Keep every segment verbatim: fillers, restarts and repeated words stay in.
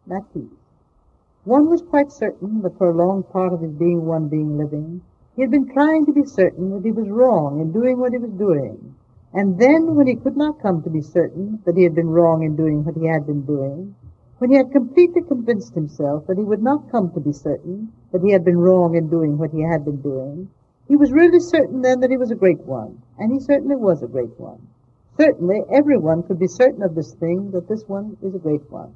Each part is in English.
that peace. One was quite certain that for a long part of his being one being living, he had been trying to be certain that he was wrong in doing what he was doing. And then, when he could not come to be certain that he had been wrong in doing what he had been doing, when he had completely convinced himself that he would not come to be certain that he had been wrong in doing what he had been doing, he was really certain then that he was a great one, and he certainly was a great one. Certainly everyone could be certain of this thing, that this one is a great one.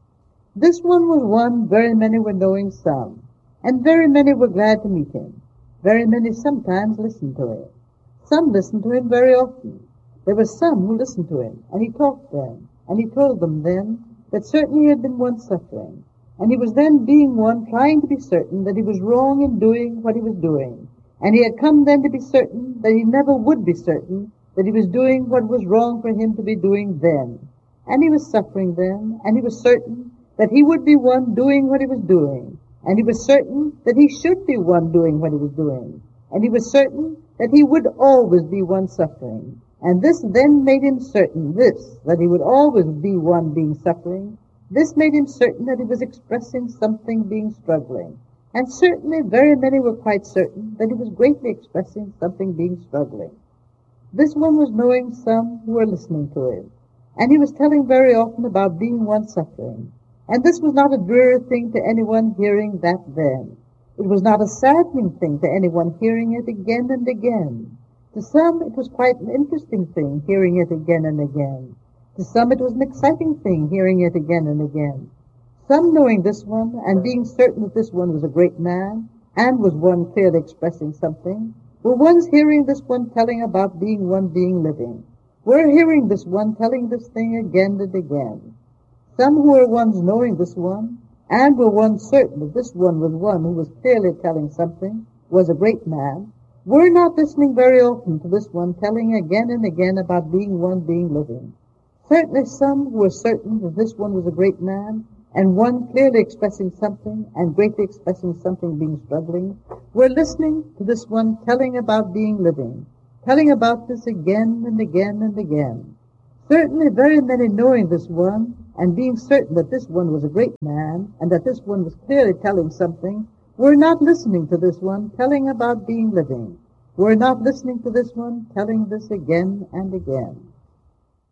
This one was one very many were knowing some, and very many were glad to meet him. Very many sometimes listened to him. Some listened to him very often. There were some who listened to him, and he talked then, and he told them then that certainly he had been one suffering, and he was then being one trying to be certain that he was wrong in doing what he was doing, and he had come then to be certain that he never would be certain that he was doing what was wrong for him to be doing then. And he was suffering then, and he was certain that he would be one doing what he was doing, and he was certain that he should be one doing what he was doing, and he was certain that he would always be one suffering. And this then made him certain, this, that he would always be one being suffering, this made him certain that he was expressing something being struggling. And certainly very many were quite certain that he was greatly expressing something being struggling. This one was knowing some who were listening to him, and he was telling very often about being one suffering. And this was not a dreary thing to anyone hearing that then. It was not a saddening thing to anyone hearing it again and again. To some it was quite an interesting thing hearing it again and again. To some it was an exciting thing hearing it again and again. Some knowing this one and being certain that this one was a great man and was one clearly expressing something, were ones hearing this one telling about being one being living. Were hearing this one telling this thing again and again. Some who were ones knowing this one and were ones certain that this one was one who was clearly telling something, was a great man, were not listening very often to this one telling again and again about being one being living. Certainly some who were certain that this one was a great man, and one clearly expressing something, and greatly expressing something being struggling, were listening to this one telling about being living, telling about this again and again and again. Certainly very many knowing this one, and being certain that this one was a great man, and that this one was clearly telling something, were not listening to this one telling about being living, were not listening to this one telling this again and again.